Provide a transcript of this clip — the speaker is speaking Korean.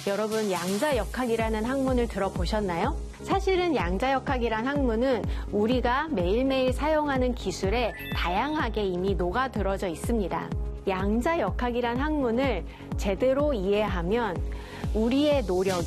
여러분 양자역학이라는 학문을 들어보셨나요? 사실은 양자역학이란 학문은 우리가 매일매일 사용하는 기술에 다양하게 이미 녹아들어져 있습니다. 양자역학이란 학문을 제대로 이해하면 우리의 노력이